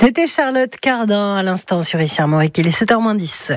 C'était Charlotte Cardin à l'instant sur Ici Armorique. Il est 7h-10.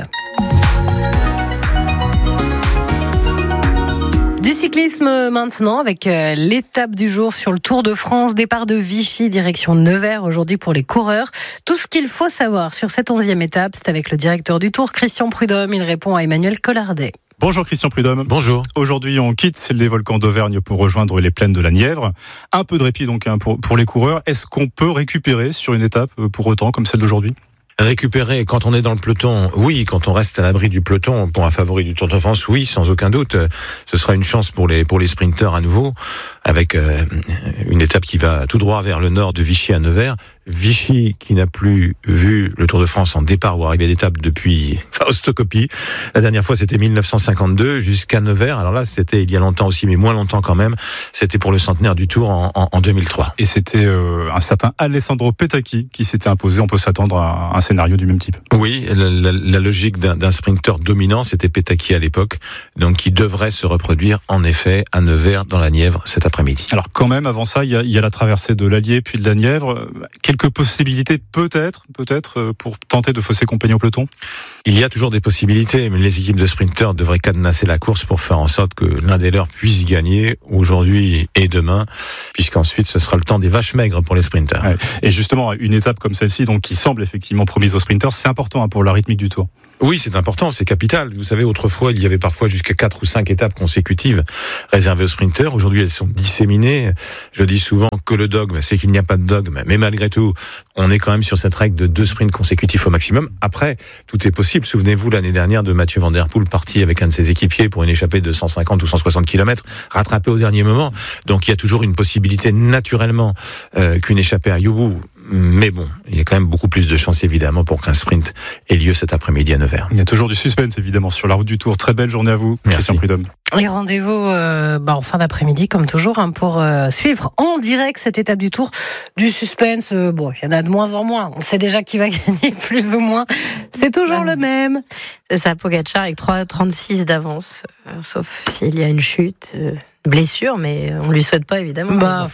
Du cyclisme maintenant avec l'étape du jour sur le Tour de France. Départ de Vichy, direction Nevers aujourd'hui pour les coureurs. Tout ce qu'il faut savoir sur cette 11e étape, c'est avec le directeur du Tour, Christian Prudhomme. Il répond à Emmanuel Collardet. Bonjour Christian Prudhomme. Bonjour. Aujourd'hui, on quitte les volcans d'Auvergne pour rejoindre les plaines de la Nièvre. Un peu de répit donc pour les coureurs. Est-ce qu'on peut récupérer sur une étape pour autant comme celle d'aujourd'hui ? Récupérer quand on est dans le peloton, oui. Quand on reste à l'abri du peloton, pour un favori du Tour de France, oui, sans aucun doute. Ce sera une chance pour les sprinteurs à nouveau, avec une étape qui va tout droit vers le nord de Vichy à Nevers. Vichy qui n'a plus vu le Tour de France en départ ou arrivée d'étape depuis Ostokopie. La dernière fois, c'était 1952 jusqu'à Nevers. Alors là, c'était il y a longtemps aussi, mais moins longtemps quand même. C'était pour le centenaire du Tour en 2003. Et c'était un certain Alessandro Petacchi qui s'était imposé. On peut s'attendre à un scénario du même type. Oui, la logique d'un sprinter dominant, c'était Petacchi à l'époque, donc qui devrait se reproduire en effet à Nevers dans la Nièvre cet après-midi. Alors quand même, avant ça, il y a la traversée de l'Allier puis de la Nièvre. Quelques possibilités peut-être pour tenter de fausser compagnie au peloton. Il y a toujours des possibilités, mais les équipes de sprinteurs devraient cadenasser la course pour faire en sorte que l'un des leurs puisse gagner aujourd'hui et demain, puisqu'ensuite ce sera le temps des vaches maigres pour les sprinteurs. Ouais. Et justement, une étape comme celle-ci, donc qui semble effectivement promise aux sprinteurs, c'est important pour la rythmique du Tour. Oui, c'est important, c'est capital. Vous savez, autrefois, il y avait parfois jusqu'à 4 ou 5 étapes consécutives réservées aux sprinteurs. Aujourd'hui, elles sont disséminées. Je dis souvent que le dogme, c'est qu'il n'y a pas de dogme. Mais malgré tout, on est quand même sur cette règle de 2 sprints consécutifs au maximum. Après, tout est possible. Souvenez-vous, l'année dernière, de Mathieu Van Der Poel, parti avec un de ses équipiers pour une échappée de 150 ou 160 km, rattrapé au dernier moment. Donc, il y a toujours une possibilité, naturellement, qu'une échappée aille au bout. Mais bon, il y a quand même beaucoup plus de chances, évidemment, pour qu'un sprint ait lieu cet après-midi à Nevers. Il y a toujours du suspense, évidemment, sur la route du Tour. Très belle journée à vous, Merci. Christian Prudhomme. Et rendez-vous en fin d'après-midi, comme toujours, pour suivre en direct cette étape du Tour. Du suspense, il y en a de moins en moins. On sait déjà qui va gagner, plus ou moins. C'est toujours le même. C'est ça, Pogacar avec 3,36 d'avance, sauf s'il y a une chute, blessure, mais on lui souhaite pas, évidemment.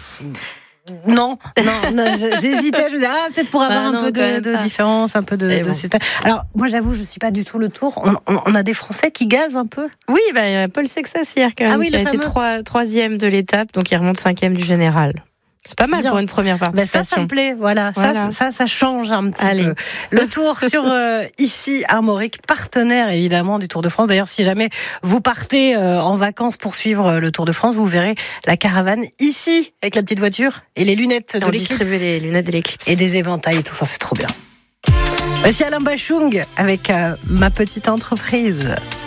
Non, j'hésitais, je me disais, peut-être pour avoir un peu de différence, un peu de suspense. Alors, moi, j'avoue, je suis pas du tout le Tour. On a des Français qui gazent un peu. Oui, il y a Paul Sexas hier, quand même, qui a été troisième de l'étape, donc il remonte 5e du général. C'est pas mal bien pour une première participation. Ça me plaît, voilà. Ça change un petit peu. Le Tour sur Ici Armorique, partenaire évidemment du Tour de France. D'ailleurs, si jamais vous partez en vacances pour suivre le Tour de France, vous verrez la caravane ici avec la petite voiture et les lunettes de l'Eclipse. On distribue les lunettes de l'Eclipse. Et des éventails et tout. Enfin, c'est trop bien. Voici Alain Bachung avec Ma petite entreprise.